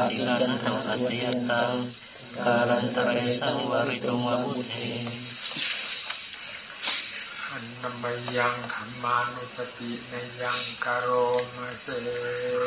ติลันทังอัตติยตังกาลันตะเรสังวริตุงวบุเทอันนมยังธรรมานุสติในยังกโรมเส